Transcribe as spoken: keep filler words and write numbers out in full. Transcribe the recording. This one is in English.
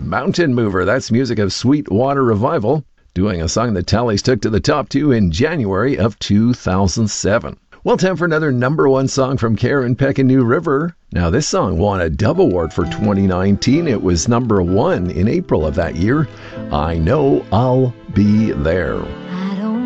Mountain Mover. That's music of Sweetwater Revival, doing a song that Tallies took to the top two in January of two thousand seven. Well, time for another number one song from Karen Peck and New River. Now, this song won a Dove Award for twenty nineteen. It was number one in April of that year. I Know I'll Be There.